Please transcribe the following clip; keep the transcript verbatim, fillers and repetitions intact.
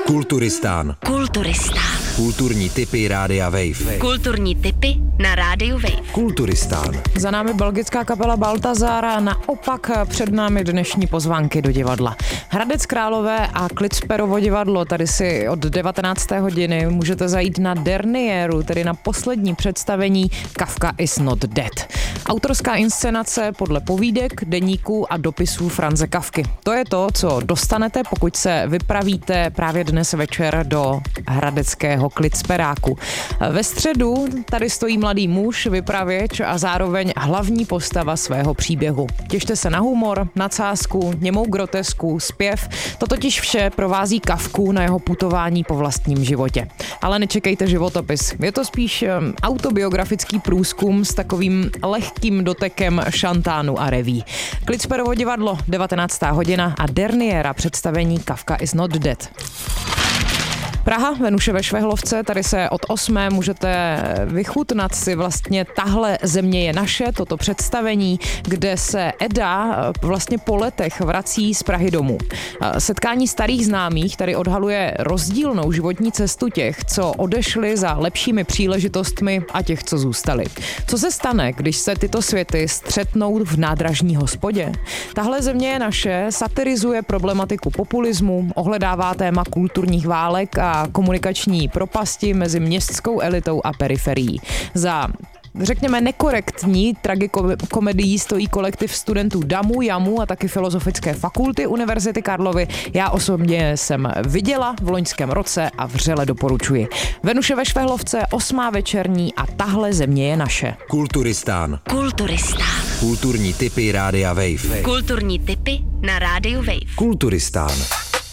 Kulturistán. Kulturistán. Kulturní tipy Rádia Wave. Kulturní tipy na Rádiu Wave. Kulturistán. Za námi belgická kapela Baltazar a naopak před námi dnešní pozvánky do divadla. Hradec Králové a Klitsperovo divadlo. Tady si od devatenácté hodiny můžete zajít na derniéru, tedy na poslední představení Kafka is not dead. Autorská inscenace podle povídek, deníků a dopisů Franze Kafky. To je to, co dostanete, pokud se vypravíte právě dnes večer do hradeckého Klitsperáku. Ve středu tady stojí mladý muž, vypravěč a zároveň hlavní postava svého příběhu. Těšte se na humor, nadsázku, němou grotesku, zpěv. To totiž vše provází Kafku na jeho putování po vlastním životě. Ale nečekejte životopis. Je to spíš autobiografický průzkum s takovým lehkým dotekem šantánu a reví. Klitsperovo divadlo, devatenáctá hodina a derniéra představení Kafka is not dead. Praha, Venuše ve Švehlovce, tady se od osmé můžete vychutnat si vlastně Tahle země je naše, toto představení, kde se Eda vlastně po letech vrací z Prahy domů. Setkání starých známých tady odhaluje rozdílnou životní cestu těch, co odešli za lepšími příležitostmi a těch, co zůstali. Co se stane, když se tyto světy střetnou v nádražní hospodě? Tahle země je naše satirizuje problematiku populismu, ohledává téma kulturních válek a komunikační propasti mezi městskou elitou a periferií. Za řekněme nekorektní tragikomedií stojí kolektiv studentů Damu, Jamu a taky Filozofické fakulty Univerzity Karlovy. Já osobně jsem viděla v loňském roce a vřele doporučuji. Venuše ve Švehlovce, osmá večerní a Tahle země je naše. Kulturistán. Kulturistán. Kulturní tipy Rádia Wave. Kulturní tipy na Rádiu Wave. Kulturistán.